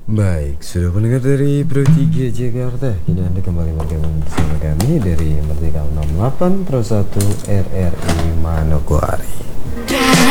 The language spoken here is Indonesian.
Baik, sudah mendengar dari Pro 3 Jakarta. Kini Anda kembali bergabung bersama kami dari Merdeka 68 Pro 1 RRI Manokwari.